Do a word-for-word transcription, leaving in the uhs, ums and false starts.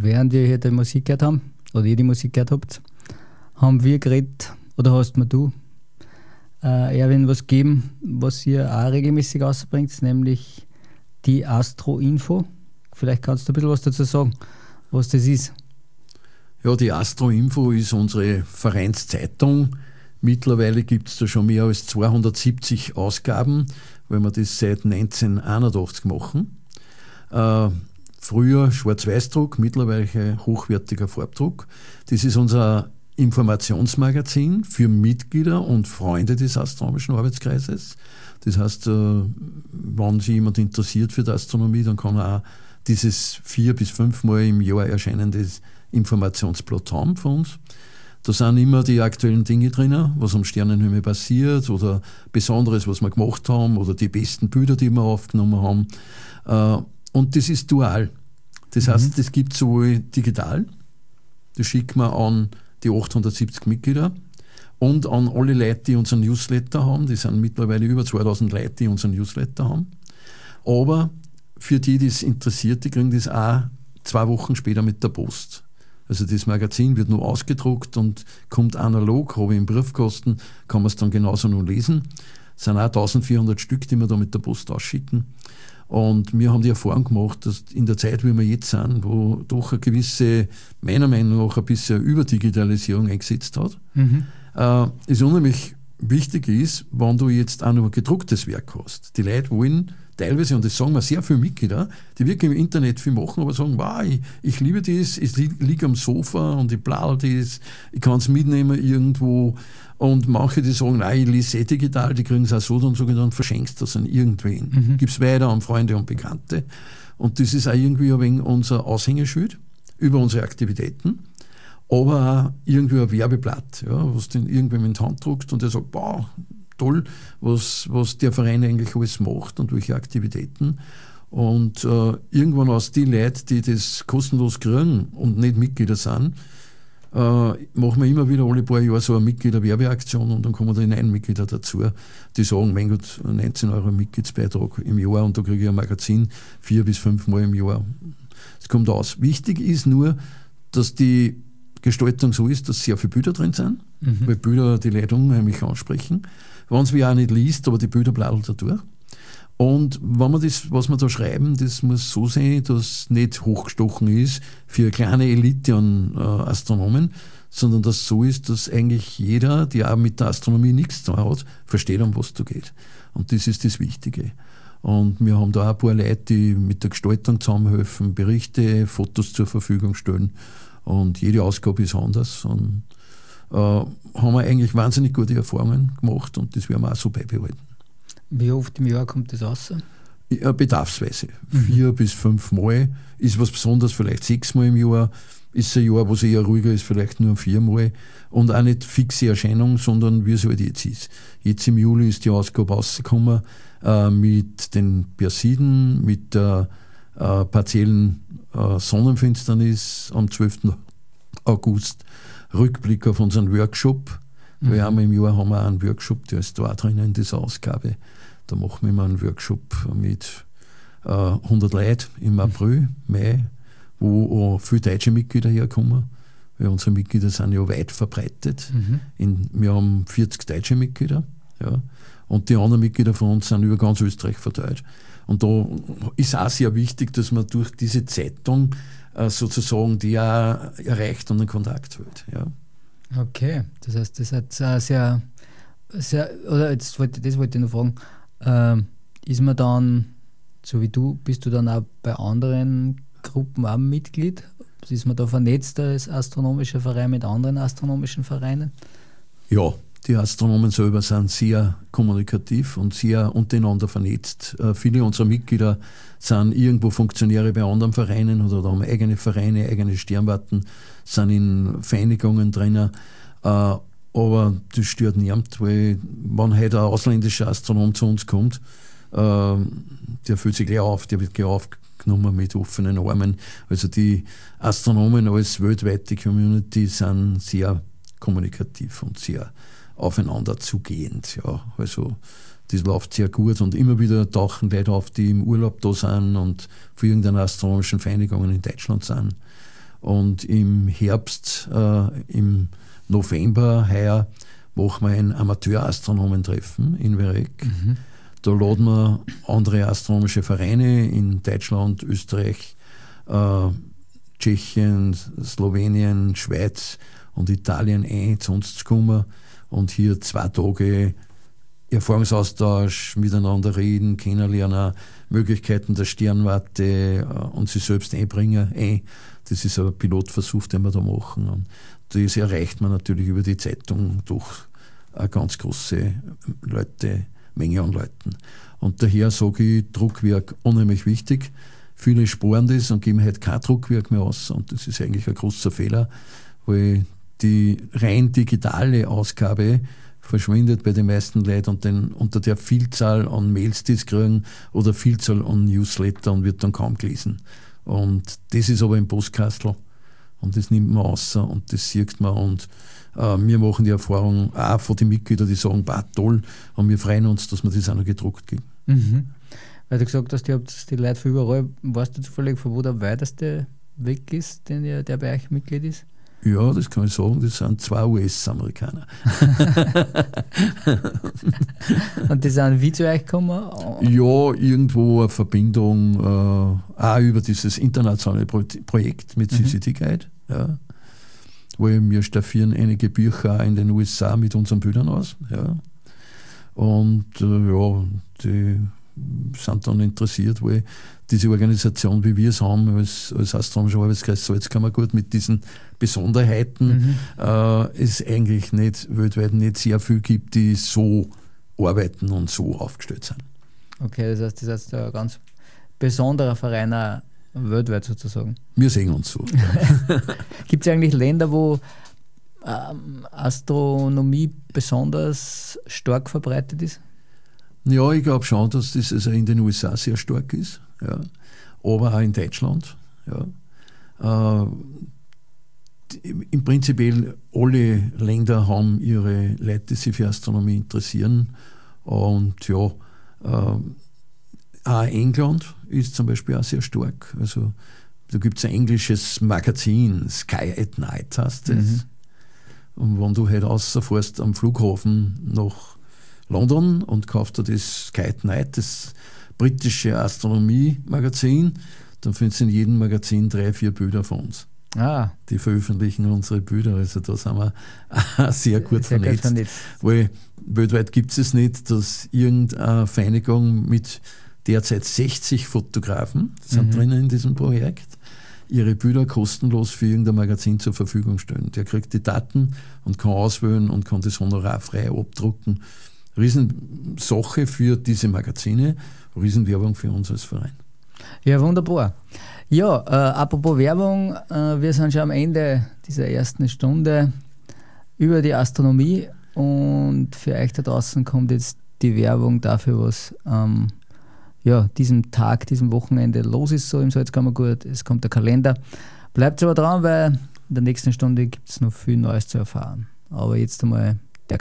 während wir hier die Musik gehört haben, oder ihr die Musik gehört habt, haben wir geredet, oder hast mir du, äh, Erwin, was gegeben, was ihr auch regelmäßig rausbringt, nämlich die Astro-Info. Vielleicht kannst du ein bisschen was dazu sagen, was das ist. Ja, die Astro-Info ist unsere Vereinszeitung. Mittlerweile gibt es da schon mehr als zweihundertsiebzig Ausgaben, weil wir das seit neunzehnhunderteinundachtzig machen. Äh, früher Schwarz-Weiß-Druck, mittlerweile hochwertiger Farbdruck. Das ist unser Informationsmagazin für Mitglieder und Freunde des Astronomischen Arbeitskreises. Das heißt, wenn sich jemand interessiert für die Astronomie, dann kann er auch dieses vier bis fünfmal im Jahr erscheinendes Informationsblatt haben von uns. Da sind immer die aktuellen Dinge drin, was am Sternenhimmel passiert oder Besonderes, was wir gemacht haben oder die besten Bilder, die wir aufgenommen haben. Und das ist dual. Das heißt, mhm. das gibt es sowohl digital, das schicken wir an die achthundertsiebzig Mitglieder und an alle Leute, die unseren Newsletter haben. Die sind mittlerweile über zweitausend Leute, die unseren Newsletter haben. Aber für die, die es interessiert, die kriegen das auch zwei Wochen später mit der Post. Also das Magazin wird nur ausgedruckt und kommt analog, habe ich im Briefkasten, kann man es dann genauso nur lesen. Es sind auch eintausendvierhundert Stück, die wir da mit der Post ausschicken. Und wir haben die Erfahrung gemacht, dass in der Zeit, wie wir jetzt sind, wo doch eine gewisse, meiner Meinung nach, ein bisschen Überdigitalisierung eingesetzt hat, mhm. äh, es unheimlich wichtig ist, wenn du jetzt auch noch ein gedrucktes Werk hast. Die Leute wollen teilweise, und das sagen wir sehr viele Mitglieder, die wirklich im Internet viel machen, aber sagen, wow, ich, ich liebe das, ich liege am Sofa und ich bladel das, ich kann es mitnehmen irgendwo. Und manche, die sagen, nein, ich lese eh digital, die kriegen es auch so, dann sage ich, dann verschenkst du das an irgendwen. Mhm. Gib es weiter an Freunde und Bekannte. Und das ist auch irgendwie ein wenig unser Aushängeschild über unsere Aktivitäten, aber auch irgendwie ein Werbeblatt, ja, was du irgendwem in die Hand druckst und der sagt, wow, toll, was, was der Verein eigentlich alles macht und welche Aktivitäten. Und äh, irgendwann aus die Leute, die das kostenlos kriegen und nicht Mitglieder sind, äh, machen wir immer wieder alle paar Jahre so eine Mitgliederwerbeaktion und dann kommen da neun Mitglieder dazu, die sagen, mein Gott, neunzehn Euro Mitgliedsbeitrag im Jahr und da kriege ich ein Magazin vier bis fünf Mal im Jahr. Es kommt aus. Wichtig ist nur, dass die Gestaltung so ist, dass sehr viele Bilder drin sind, mhm. weil Bilder die Leute unheimlich ansprechen. Wenn es mich auch nicht liest, aber die Bilder bladdeln da durch. Und wenn man das, was wir da schreiben, das muss so sein, dass es nicht hochgestochen ist für eine kleine Elite an äh, Astronomen, sondern dass es so ist, dass eigentlich jeder, der auch mit der Astronomie nichts zu tun hat, versteht, um was da geht. Und das ist das Wichtige. Und wir haben da auch ein paar Leute, die mit der Gestaltung zusammenhelfen, Berichte, Fotos zur Verfügung stellen. Und jede Ausgabe ist anders. Und äh, haben wir eigentlich wahnsinnig gute Erfahrungen gemacht und das werden wir auch so beibehalten. Wie oft im Jahr kommt das raus? Ja, bedarfsweise. Mhm. Vier bis fünf Mal. Ist was Besonderes, vielleicht sechs Mal im Jahr. Ist ein Jahr, wo es eher ruhiger ist, vielleicht nur vier Mal. Und auch nicht fixe Erscheinung, sondern wie es halt jetzt ist. Jetzt im Juli ist die Ausgabe rausgekommen äh, mit den Persiden, mit der äh, partiellen äh, Sonnenfinsternis am zwölften August. Rückblick auf unseren Workshop. Mhm. Weil einmal im Jahr haben wir auch einen Workshop, der ist da auch drin in dieser Ausgabe. Da machen wir immer einen Workshop mit äh, hundert Leuten im April, Mai, wo auch viele deutsche Mitglieder herkommen. Weil unsere Mitglieder sind ja weit verbreitet. Mhm. In, wir haben vierzig deutsche Mitglieder. Ja, und die anderen Mitglieder von uns sind über ganz Österreich verteilt. Und da ist auch sehr wichtig, dass man durch diese Zeitung äh, sozusagen die auch erreicht und einen Kontakt hält. Ja. Okay, das heißt, das hat sehr, sehr, sehr oder jetzt wollte, das wollte ich noch fragen, äh, ist man dann, so wie du, bist du dann auch bei anderen Gruppen auch Mitglied? Ist man da vernetzt als astronomischer Verein mit anderen astronomischen Vereinen? Ja, die Astronomen selber sind sehr kommunikativ und sehr untereinander vernetzt. Äh, viele unserer Mitglieder sind irgendwo Funktionäre bei anderen Vereinen oder haben eigene Vereine, eigene Sternwarten, sind in Vereinigungen drin. Äh, aber das stört niemand, weil wenn heute ein ausländischer Astronom zu uns kommt, äh, der fühlt sich gleich auf, der wird gleich aufgenommen mit offenen Armen. Also die Astronomen als weltweite Community sind sehr kommunikativ und sehr aufeinander zugehend. Ja. Also das läuft sehr gut und immer wieder tauchen Leute auf, die im Urlaub da sind und für irgendeine astronomischen Vereinigungen in Deutschland sind. Und im Herbst, äh, im November heuer, machen wir ein Amateur-Astronomentreffen in Verreck. Mhm. Da laden wir andere astronomische Vereine in Deutschland, Österreich, äh, Tschechien, Slowenien, Schweiz und Italien ein, zu uns zu kommen und hier zwei Tage Erfahrungsaustausch, miteinander reden, kennenlernen, Möglichkeiten der Sternwarte äh, und sich selbst einbringen. Ein. Das ist ein Pilotversuch, den wir da machen. Und das erreicht man natürlich über die Zeitung durch eine ganz große Leute, Menge an Leuten. Und daher sage ich, Druckwerk unheimlich wichtig. Viele sparen das und geben halt kein Druckwerk mehr aus. Und das ist eigentlich ein großer Fehler, weil die rein digitale Ausgabe verschwindet bei den meisten Leuten und den, unter der Vielzahl an Mails, die sie kriegen, oder Vielzahl an Newsletter und wird dann kaum gelesen. Und das ist aber im Postkastel und das nimmt man raus und das sieht man und äh, wir machen die Erfahrung auch von den Mitgliedern, die sagen, bah, toll, und wir freuen uns, dass wir das auch noch gedruckt geben. Mhm. Weil du gesagt hast, ihr habt die Leute von überall, weißt du zufällig, von wo der weiteste Weg ist, den ihr, der bei euch Mitglied ist? Ja, das kann ich sagen, das sind zwei U S-Amerikaner. Und die sind wie zu euch gekommen? Ja, irgendwo eine Verbindung, äh, auch über dieses internationale Pro- Projekt mit C C T Guide. Ja, wo wir staffieren einige Bücher auch in den U S A mit unseren Bildern aus. Ja. Und äh, ja, die sind dann interessiert, weil diese Organisation, wie wir es haben, als, als Astronomischer Arbeitskreis Salzkammergut mit diesen Besonderheiten, mhm. äh, es eigentlich nicht weltweit nicht sehr viel gibt, die so arbeiten und so aufgestellt sind. Okay, das heißt, das ist ein ganz besonderer Verein auch weltweit sozusagen. Wir sehen uns so. Gibt es eigentlich Länder, wo ähm, Astronomie besonders stark verbreitet ist? Ja, ich glaube schon, dass das also in den U S A sehr stark ist, ja. Aber auch in Deutschland. Ja. Äh, Im Prinzip alle Länder haben ihre Leute, die sich für Astronomie interessieren. Und ja, äh, auch England ist zum Beispiel auch sehr stark. Also da gibt es ein englisches Magazin, Sky at Night heißt das. Mhm. Und wenn du halt rausfährst am Flughafen nach London und kaufst dir das Sky at Night, das britische Astronomie-Magazin, dann findest du in jedem Magazin drei, vier Bilder von uns. Ah. Die veröffentlichen unsere Bilder, also da sind wir sehr gut sehr vernetzt, vernetzt. Weil weltweit gibt es nicht, dass irgendeine Vereinigung mit derzeit sechzig Fotografen sind mhm. drinnen in diesem Projekt, ihre Bilder kostenlos für irgendein Magazin zur Verfügung stellen. Der kriegt die Daten und kann auswählen und kann das honorarfrei abdrucken. Riesensache für diese Magazine, Riesenwerbung für uns als Verein. Ja, wunderbar. Ja, äh, apropos Werbung, äh, wir sind schon am Ende dieser ersten Stunde über die Astronomie und für euch da draußen kommt jetzt die Werbung dafür, was ähm, ja, diesem Tag, diesem Wochenende los ist, so im Salzkammergut. Es kommt der Kalender. Bleibt aber dran, weil in der nächsten Stunde gibt es noch viel Neues zu erfahren. Aber jetzt einmal